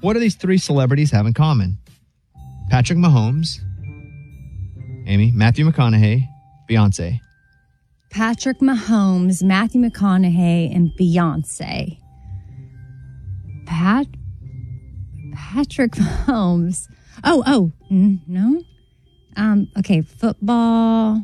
What do these three celebrities have in common? Patrick Mahomes, Amy, Matthew McConaughey, Beyonce. Patrick Mahomes, Matthew McConaughey, and Beyonce. Patrick Mahomes. No. Okay, football.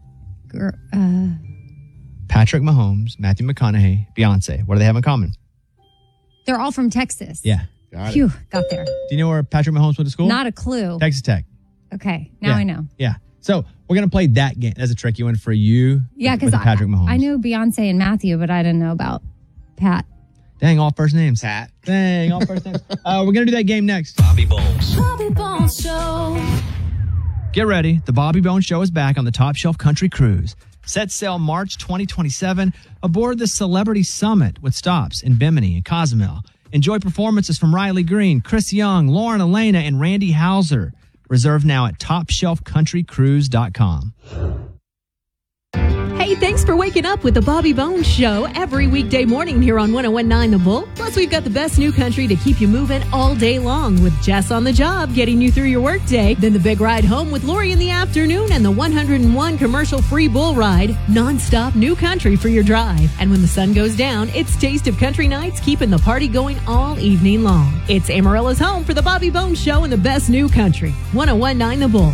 Patrick Mahomes, Matthew McConaughey, Beyonce. What do they have in common? They're all from Texas. Yeah. Phew, got there. Do you know where Patrick Mahomes went to school? Not a clue. Texas Tech. Okay, now I know. Yeah. So we're going to play that game. That's a tricky one for you. Yeah, because Patrick Mahomes. I knew Beyonce and Matthew, but I didn't know about Pat. Dang, all first names. Pat. Dang, all first names. We're going to do that game next. Bobby Bones. Bobby Bones Show. Get ready. The Bobby Bones Show is back on the Top Shelf Country Cruise. Set sail March 2027 aboard the Celebrity Summit with stops in Bimini and Cozumel. Enjoy performances from Riley Green, Chris Young, Lauren Elena, and Randy Houser. Reserve now at TopShelfCountryCruise.com. Hey, thanks for waking up with the Bobby Bones Show every weekday morning here on 101.9 The Bull. Plus, we've got the best new country to keep you moving all day long with Jess on the job getting you through your workday. Then the big ride home with Lori in the afternoon and the 101 commercial-free bull ride. Non-stop new country for your drive. And when the sun goes down, it's Taste of Country Nights keeping the party going all evening long. It's Amarella's home for the Bobby Bones Show and the best new country. 101.9 The Bull.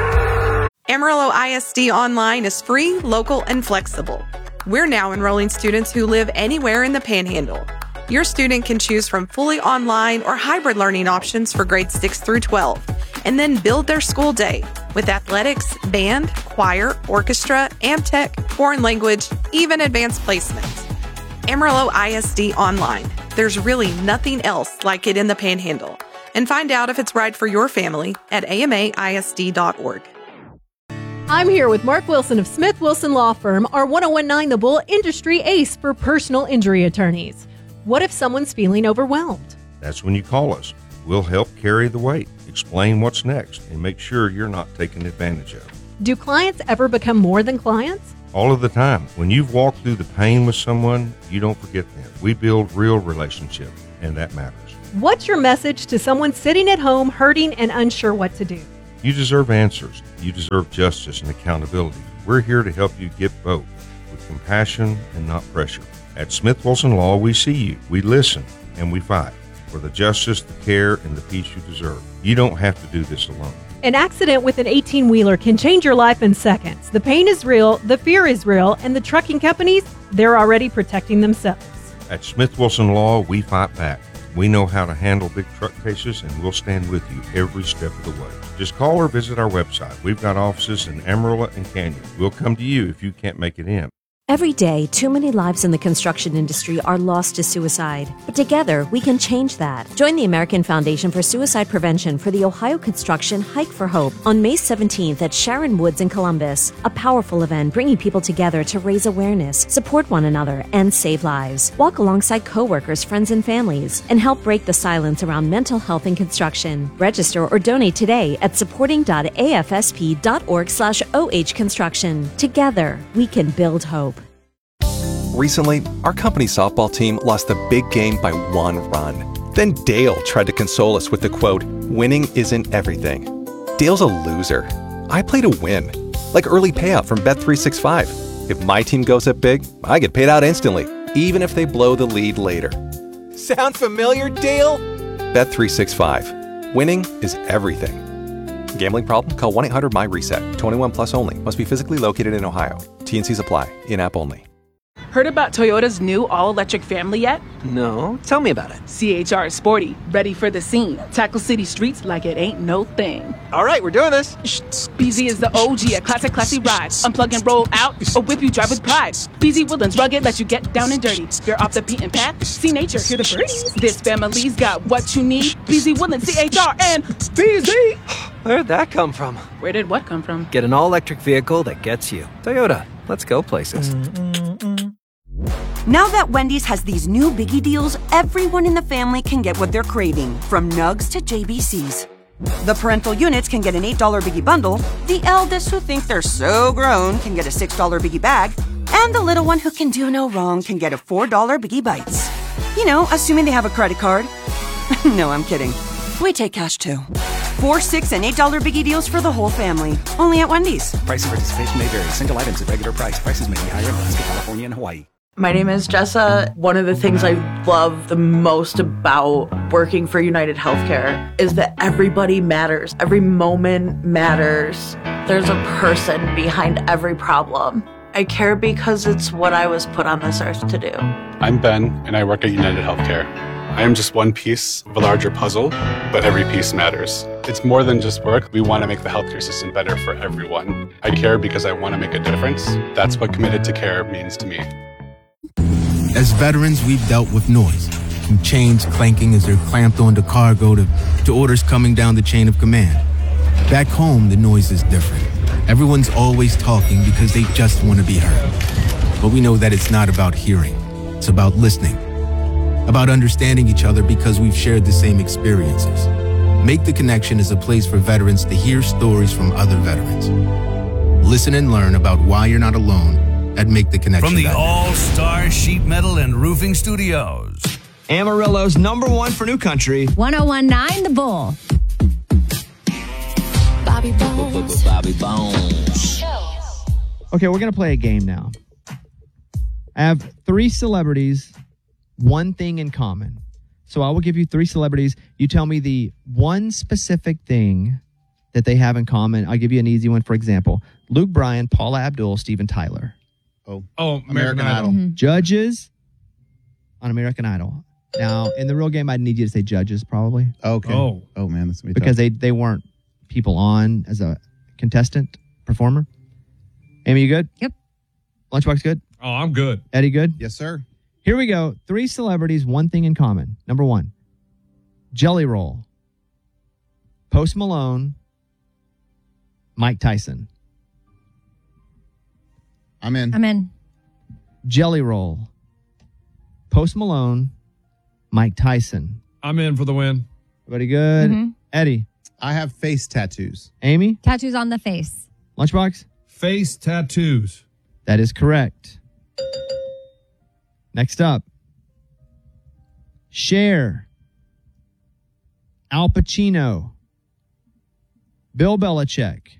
Amarillo ISD Online is free, local, and flexible. We're now enrolling students who live anywhere in the Panhandle. Your student can choose from fully online or hybrid learning options for grades 6 through 12, and then build their school day with athletics, band, choir, orchestra, AmTech, foreign language, even advanced placement. Amarillo ISD Online. There's really nothing else like it in the Panhandle. And find out if it's right for your family at amaisd.org. I'm here with Mark Wilson of Smith Wilson Law Firm, our 101.9 The Bull industry ace for personal injury attorneys. What if someone's feeling overwhelmed? That's when you call us. We'll help carry the weight, explain what's next, and make sure you're not taken advantage of. Do clients ever become more than clients? All of the time. When you've walked through the pain with someone, you don't forget them. We build real relationship, and that matters. What's your message to someone sitting at home hurting and unsure what to do? You deserve answers. You deserve justice and accountability. We're here to help you get both with compassion and not pressure. At Smith Wilson Law, we see you, we listen, and we fight for the justice, the care, and the peace you deserve. You don't have to do this alone. An accident with an 18-wheeler can change your life in seconds. The pain is real, the fear is real, and the trucking companies, they're already protecting themselves. At Smith Wilson Law, we fight back. We know how to handle big truck cases, and we'll stand with you every step of the way. Just call or visit our website. We've got offices in Amarillo and Canyon. We'll come to you if you can't make it in. Every day, too many lives in the construction industry are lost to suicide. But together, we can change that. Join the American Foundation for Suicide Prevention for the Ohio Construction Hike for Hope on May 17th at Sharon Woods in Columbus. A powerful event bringing people together to raise awareness, support one another, and save lives. Walk alongside coworkers, friends, and families, and help break the silence around mental health in construction. Register or donate today at supporting.afsp.org/OH Construction. Together, we can build hope. Recently, our company's softball team lost the big game by 1 run. Then Dale tried to console us with the quote, "Winning isn't everything." Dale's a loser. I play to win, like early payout from Bet365. If my team goes up big, I get paid out instantly, even if they blow the lead later. Sound familiar, Dale? Bet365. Winning is everything. Gambling problem? Call 1-800-MY-RESET. 21 plus only. Must be physically located in Ohio. T&Cs apply. In-app only. Heard about Toyota's new all-electric family yet? No, tell me about it. CHR is sporty, ready for the scene. Tackle city streets like it ain't no thing. All right, we're doing this. BZ is the OG, a classic classy ride. Unplug and roll out, or whip you drive with pride. BZ Woodlands rugged, let you get down and dirty. You're off the beaten path, see nature, hear the birds. This family's got what you need. BZ Woodlands, CHR, and BZ. Where'd that come from? Where did what come from? Get an all-electric vehicle that gets you. Toyota, let's go places. Now that Wendy's has these new biggie deals, everyone in the family can get what they're craving, from nugs to JBCs. The parental units can get an $8 biggie bundle, the eldest who think they're so grown can get a $6 biggie bag, and the little one who can do no wrong can get a $4 biggie bites. You know, assuming they have a credit card. No, I'm kidding. We take cash too. $4, $6, and $8 biggie deals for the whole family. Only at Wendy's. Price and participation may vary. Single items at regular price. Prices may be higher in Alaska, California, and Hawaii. My name is Jessa. One of the things I love the most about working for United Healthcare is that everybody matters. Every moment matters. There's a person behind every problem. I care because it's what I was put on this earth to do. I'm Ben, and I work at United Healthcare. I am just one piece of a larger puzzle, but every piece matters. It's more than just work. We want to make the healthcare system better for everyone. I care because I want to make a difference. That's what committed to care means to me. As veterans, we've dealt with noise, from chains clanking as they're clamped onto cargo to orders coming down the chain of command. Back home, the noise is different. Everyone's always talking because they just want to be heard. But we know that it's not about hearing. It's about listening. About understanding each other because we've shared the same experiences. Make the Connection is a place for veterans to hear stories from other veterans. Listen and learn about why you're not alone at MakeTheConnection. From the All-Star Sheet Metal and Roofing Studios. Amarillo's #1 for New Country. 1019 The Bull. Bobby Bones. Bobby Bones. Okay, we're going to play a game now. I have 3 celebrities, one thing in common. So I will give you 3 celebrities. You tell me the one specific thing that they have in common. I'll give you an easy one. For example, Luke Bryan, Paula Abdul, Steven Tyler. Oh, American Idol. Mm-hmm. Judges on American Idol. Now, in the real game, I'd need you to say judges, probably. Okay. Oh man, that's gonna be because tough. they weren't people on as a contestant, performer. Amy, you good? Yep. Lunchbox good? Oh, I'm good. Eddie good? Yes, sir. Here we go. 3 celebrities, one thing in common. Number 1, Jelly Roll, Post Malone, Mike Tyson. I'm in. I'm in. Jelly Roll, Post Malone, Mike Tyson. I'm in for the win. Everybody good? Mhm. Eddie. I have face tattoos. Amy. Tattoos on the face. Lunchbox. Face tattoos. That is correct. Next up, Cher, Al Pacino, Bill Belichick,